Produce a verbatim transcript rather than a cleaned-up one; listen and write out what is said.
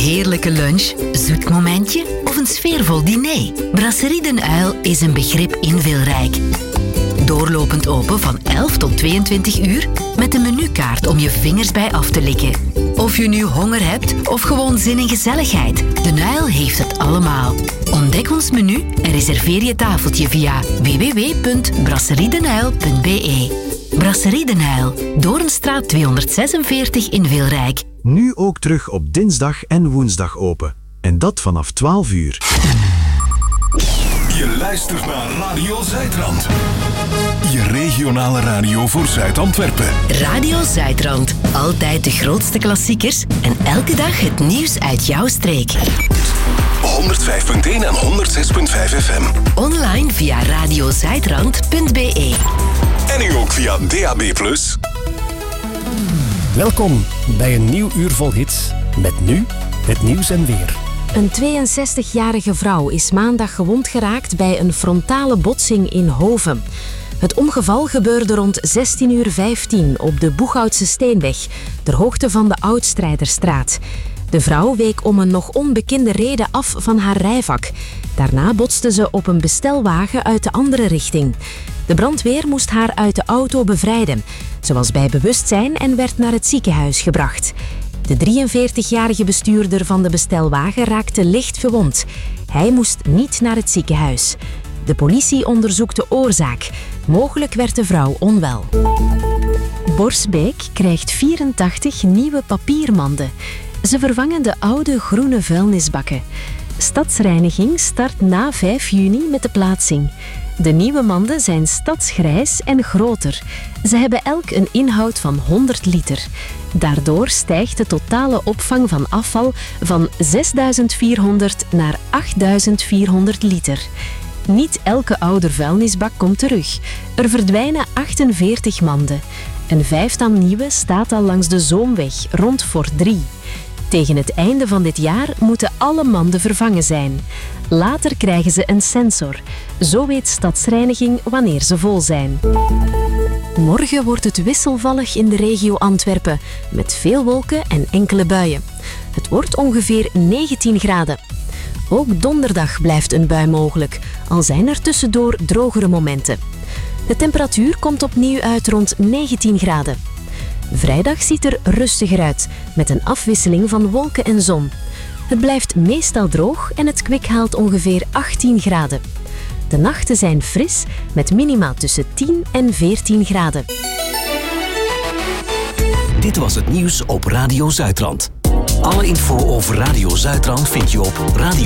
heerlijke lunch, zoet momentje of een sfeervol diner? Brasserie Den Uil is een begrip in Wilrijk. Doorlopend open van elf tot tweeëntwintig uur met een menukaart om je vingers bij af te likken. Of je nu honger hebt of gewoon zin in gezelligheid, Den Uil heeft het allemaal. Ontdek ons menu en reserveer je tafeltje via w w w punt brasseriedenuil punt b e. Brasserie Den Uil, Doornstraat tweehonderdzesenveertig in Wilrijk. Nu ook terug op dinsdag en woensdag open. En dat vanaf twaalf uur. Je luistert naar Radio Zuidrand. Je regionale radio voor Zuid-Antwerpen. Radio Zuidrand. Altijd de grootste klassiekers en elke dag het nieuws uit jouw streek. honderdvijf punt één en honderdzes punt vijf F M. Online via radiozuidrand punt b e. En nu ook via D A B plus. Welkom bij een nieuw uur vol hits. Met nu het nieuws en weer. Een tweeënzestigjarige vrouw is maandag gewond geraakt bij een frontale botsing in Hoven. Het ongeval gebeurde rond zestien uur vijftien op de Boeghoutse Steenweg, ter hoogte van de Oudstrijderstraat. De vrouw week om een nog onbekende reden af van haar rijvak. Daarna botste ze op een bestelwagen uit de andere richting. De brandweer moest haar uit de auto bevrijden. Ze was bij bewustzijn en werd naar het ziekenhuis gebracht. De drieënveertigjarige bestuurder van de bestelwagen raakte licht gewond. Hij moest niet naar het ziekenhuis. De politie onderzoekt de oorzaak. Mogelijk werd de vrouw onwel. Borsbeek krijgt vierentachtig nieuwe papiermanden. Ze vervangen de oude groene vuilnisbakken. Stadsreiniging start na vijf juni met de plaatsing. De nieuwe manden zijn stadsgrijs en groter. Ze hebben elk een inhoud van honderd liter. Daardoor stijgt de totale opvang van afval van zesduizend vierhonderd naar achtduizend vierhonderd liter. Niet elke oude vuilnisbak komt terug. Er verdwijnen achtenveertig manden. Een vijftal nieuwe staat al langs de Zoomweg, rond voor drie. Tegen het einde van dit jaar moeten alle manden vervangen zijn. Later krijgen ze een sensor. Zo weet Stadsreiniging wanneer ze vol zijn. Morgen wordt het wisselvallig in de regio Antwerpen, met veel wolken en enkele buien. Het wordt ongeveer negentien graden. Ook donderdag blijft een bui mogelijk, al zijn er tussendoor drogere momenten. De temperatuur komt opnieuw uit rond negentien graden. Vrijdag ziet er rustiger uit, met een afwisseling van wolken en zon. Het blijft meestal droog en het kwik haalt ongeveer achttien graden. De nachten zijn fris, met minima tussen tien en veertien graden. Dit was het nieuws op Radio Zuidrand. Alle info over Radio Zuidrand vind je op radio.